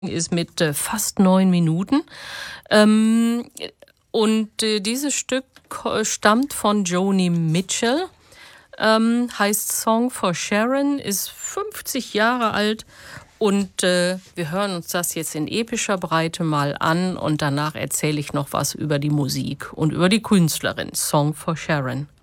ist mit fast 9 Minuten. Dieses Stück stammt von Joni Mitchell, heißt Song for Sharon, ist 50 Jahre alt und wir hören uns das jetzt in epischer Breite mal an und danach erzähle ich noch was über die Musik und über die Künstlerin. Song for Sharon.